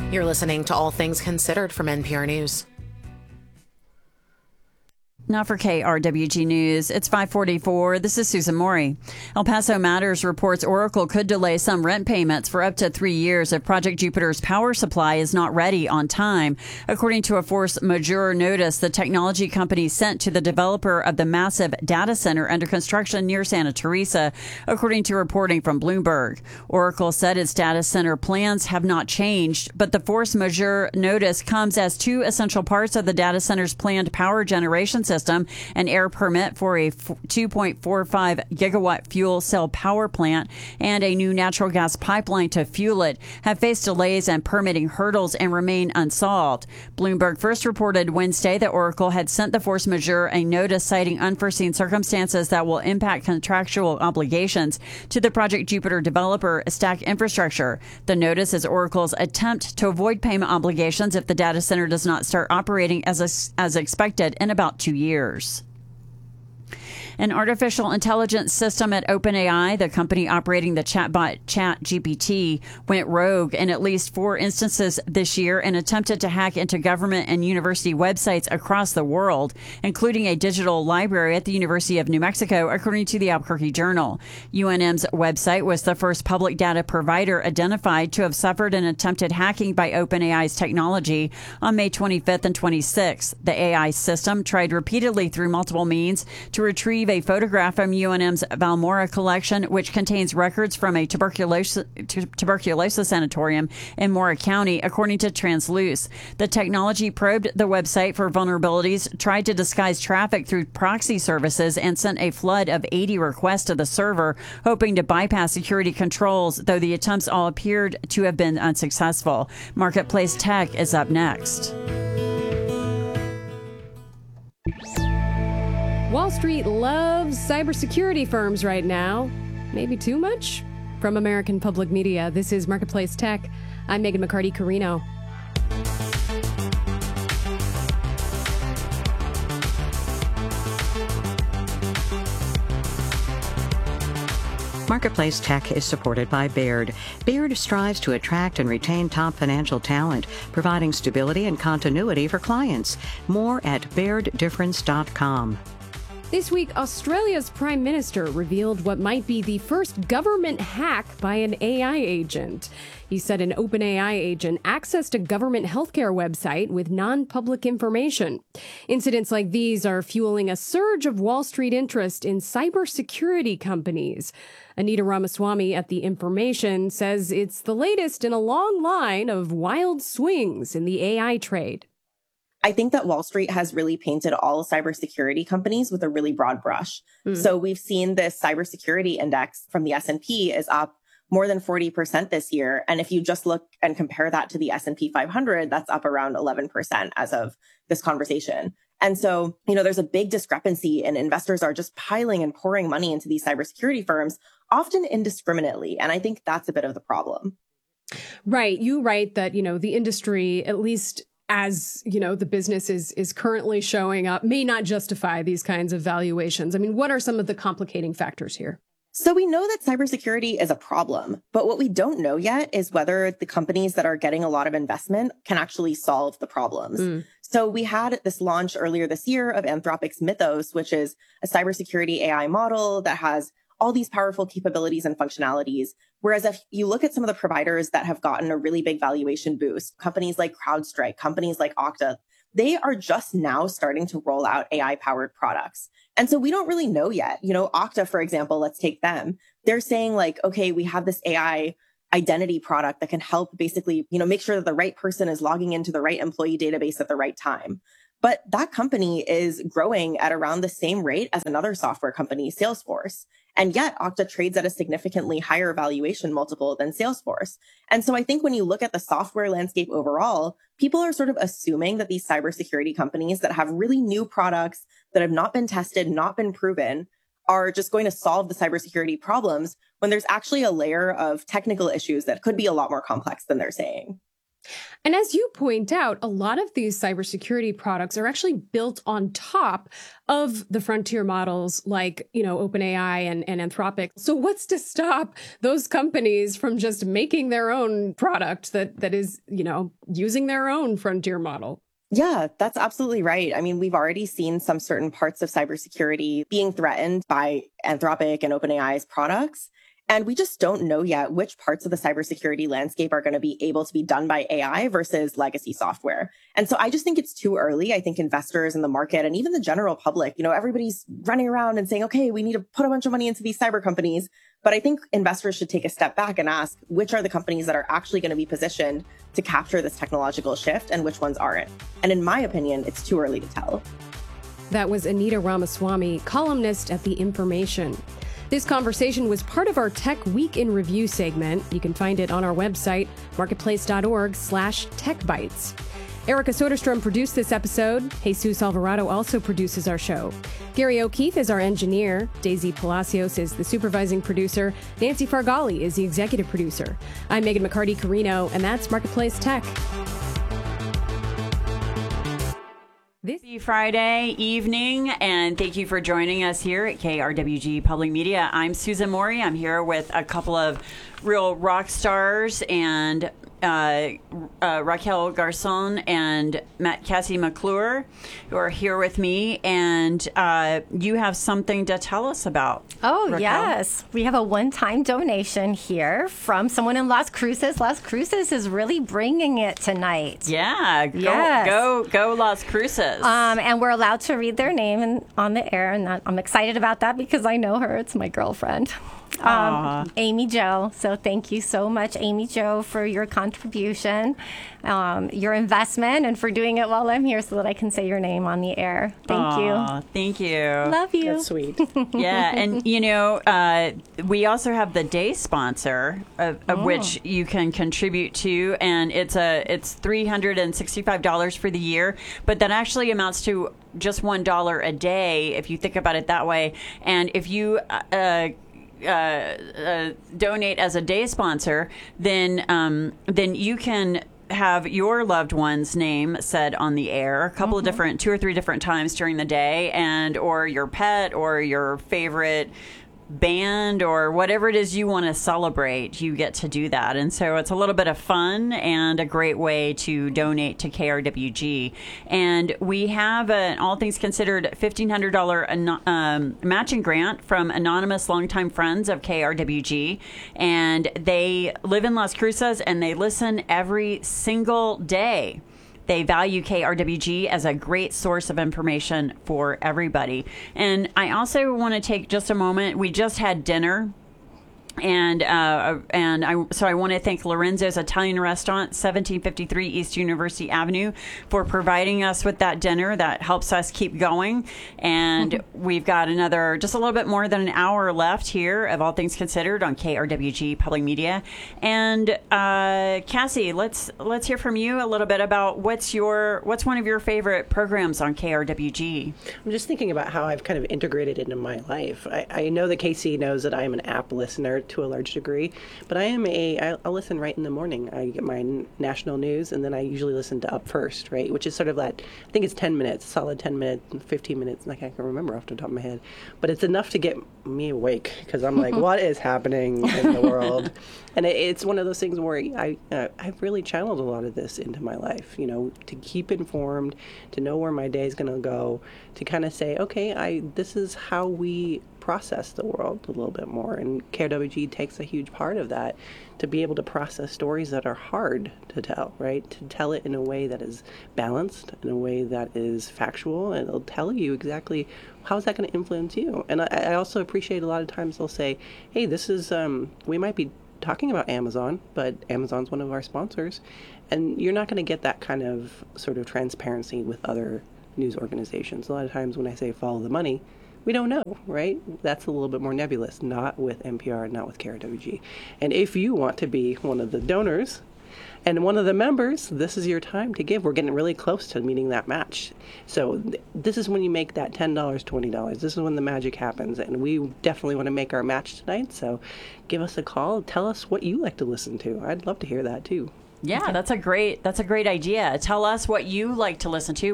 You're listening to All Things Considered from NPR News. Now for KRWG News, it's 5:44. This is Susan Morey. El Paso Matters reports Oracle could delay some rent payments for up to 3 years if Project Jupiter's power supply is not ready on time. According to a force majeure notice the technology company sent to the developer of the massive data center under construction near Santa Teresa, according to reporting from Bloomberg. Oracle said its data center plans have not changed, but the force majeure notice comes as two essential parts of the data center's planned power generation system, an air permit for a 2.45 gigawatt fuel cell power plant, and a new natural gas pipeline to fuel it, have faced delays and permitting hurdles and remain unsolved. Bloomberg first reported Wednesday that Oracle had sent the force majeure a notice citing unforeseen circumstances that will impact contractual obligations to the Project Jupiter developer, Stack Infrastructure. The notice is Oracle's attempt to avoid payment obligations if the data center does not start operating as expected in about 2 years. An artificial intelligence system at OpenAI, the company operating the chatbot ChatGPT, went rogue in at least 4 instances this year and attempted to hack into government and university websites across the world, including a digital library at the University of New Mexico, according to the Albuquerque Journal. UNM's website was the first public data provider identified to have suffered an attempted hacking by OpenAI's technology on May 25th and 26th. The AI system tried repeatedly through multiple means to retrieve a photograph from UNM's Valmora collection, which contains records from a tuberculosis sanatorium in Mora County, according to Transluce. The technology probed the website for vulnerabilities, tried to disguise traffic through proxy services, and sent a flood of 80 requests to the server, hoping to bypass security controls, though the attempts all appeared to have been unsuccessful. Marketplace Tech is up next. Wall Street loves cybersecurity firms right now. Maybe too much? From American Public Media, this is Marketplace Tech. I'm Megan McCarty-Carino. Marketplace Tech is supported by Baird. Baird strives to attract and retain top financial talent, providing stability and continuity for clients. More at BairdDifference.com. This week, Australia's Prime Minister revealed what might be the first government hack by an AI agent. He said an OpenAI agent accessed a government healthcare website with non-public information. Incidents like these are fueling a surge of Wall Street interest in cybersecurity companies. Anita Ramaswamy at The Information says it's the latest in a long line of wild swings in the AI trade. I think that Wall Street has really painted all cybersecurity companies with a really broad brush. So we've seen this cybersecurity index from the S&P is up more than 40% this year. And if you just look and compare that to the S&P 500, that's up around 11% as of this conversation. And so, there's a big discrepancy and investors are just piling and pouring money into these cybersecurity firms, often indiscriminately. And I think that's a bit of the problem. Right. You write that, the industry, at least as, the business is currently showing up, may not justify these kinds of valuations. I mean, what are some of the complicating factors here? So we know that cybersecurity is a problem, but what we don't know yet is whether the companies that are getting a lot of investment can actually solve the problems. So we had this launch earlier this year of Anthropic's Mythos, which is a cybersecurity AI model that has all these powerful capabilities and functionalities. Whereas if you look at some of the providers that have gotten a really big valuation boost, companies like CrowdStrike, companies like Okta, they are just now starting to roll out AI-powered products. And so we don't really know yet. Okta, for example, let's take them. They're saying okay, we have this AI identity product that can help basically, make sure that the right person is logging into the right employee database at the right time. But that company is growing at around the same rate as another software company, Salesforce. And yet Okta trades at a significantly higher valuation multiple than Salesforce. And so I think when you look at the software landscape overall, people are sort of assuming that these cybersecurity companies that have really new products that have not been tested, not been proven, are just going to solve the cybersecurity problems when there's actually a layer of technical issues that could be a lot more complex than they're saying. And as you point out, a lot of these cybersecurity products are actually built on top of the frontier models like, OpenAI and Anthropic. So what's to stop those companies from just making their own product that is, using their own frontier model? Yeah, that's absolutely right. I mean, we've already seen some certain parts of cybersecurity being threatened by Anthropic and OpenAI's products. And we just don't know yet which parts of the cybersecurity landscape are going to be able to be done by AI versus legacy software. And so I just think it's too early. I think investors in the market and even the general public, everybody's running around and saying, okay, we need to put a bunch of money into these cyber companies. But I think investors should take a step back and ask, which are the companies that are actually going to be positioned to capture this technological shift and which ones aren't? And in my opinion, it's too early to tell. That was Anita Ramaswamy, columnist at The Information. This conversation was part of our Tech Week in Review segment. You can find it on our website, marketplace.org/techbytes. Erica Soderstrom produced this episode. Jesus Alvarado also produces our show. Gary O'Keefe is our engineer. Daisy Palacios is the supervising producer. Nancy Fargali is the executive producer. I'm Megan McCarty-Carino, and that's Marketplace Tech. This is Friday evening, and thank you for joining us here at KRWG Public Media. I'm Susan Mori. I'm here with a couple of real rock stars, and Raquel Garzon and Cassie McClure, who are here with me, and you have something to tell us about. Oh, Raquel? Yes. We have a one-time donation here from someone in Las Cruces. Las Cruces is really bringing it tonight. Yeah. Go Las Cruces. And we're allowed to read their name on the air, and I'm excited about that because I know her. It's my girlfriend. Amy Jo. So thank you so much, Amy Jo, for your contribution, your investment, and for doing it while I'm here so that I can say your name on the air. Thank you. Thank you. Love you. That's sweet. Yeah, and we also have the day sponsor of which you can contribute to, and it's $365 for the year, but that actually amounts to just $1 a day if you think about it that way. And if you donate as a day sponsor, then you can have your loved one's name said on the air a couple of 2 or 3 different times during the day, and or your pet or your favorite band or whatever it is you want to celebrate, you get to do that. And so it's a little bit of fun and a great way to donate to KRWG. And we have an all things considered $1,500 matching grant from anonymous longtime friends of KRWG, and they live in Las Cruces and they listen every single day. They value KRWG as a great source of information for everybody. And I also want to take just a moment. We just had dinner. So I want to thank Lorenzo's Italian Restaurant, 1753 East University Avenue, for providing us with that dinner that helps us keep going. And we've got just a little bit more than an hour left here of All Things Considered on KRWG Public Media. And Cassie, let's hear from you a little bit about what's one of your favorite programs on KRWG. I'm just thinking about how I've kind of integrated it into my life. I know that Casey knows that I am an app listener to a large degree, but I'll listen right in the morning. I get my national news, and then I usually listen to Up First, right, which is sort of that, I think it's 10 minutes, solid 10 minutes, 15 minutes, like I can remember off the top of my head, but it's enough to get me awake, because I'm like, what is happening in the world? And it's one of those things where I've really channeled a lot of this into my life, to keep informed, to know where my day is going to go, to kind of say, okay, this is how we process the world a little bit more. And KRWG takes a huge part of that, to be able to process stories that are hard to tell, right? To tell it in a way that is balanced, in a way that is factual, and it'll tell you exactly how is that going to influence you. And I also appreciate a lot of times they'll say, hey, this is, we might be talking about Amazon, but Amazon's one of our sponsors. And you're not going to get that kind of sort of transparency with other news organizations. A lot of times when I say follow the money, we don't know, right? That's a little bit more nebulous, not with NPR, not with KRWG. And if you want to be one of the donors and one of the members, this is your time to give. We're getting really close to meeting that match. So this is when you make that $10, $20. This is when the magic happens. And we definitely want to make our match tonight. So give us a call. Tell us what you like to listen to. I'd love to hear that too. Yeah, that's a great idea. Tell us what you like to listen to.